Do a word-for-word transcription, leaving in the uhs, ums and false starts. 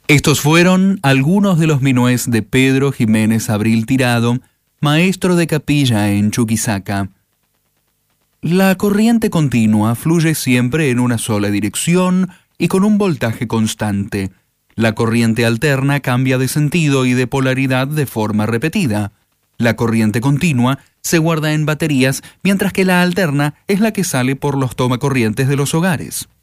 Estos fueron algunos de los minués de Pedro Jiménez Abril Tirado, maestro de capilla en Chuquisaca. La corriente continua fluye siempre en una sola dirección y con un voltaje constante. La corriente alterna cambia de sentido y de polaridad de forma repetida. La corriente continua se guarda en baterías, mientras que la alterna es la que sale por los tomacorrientes de los hogares.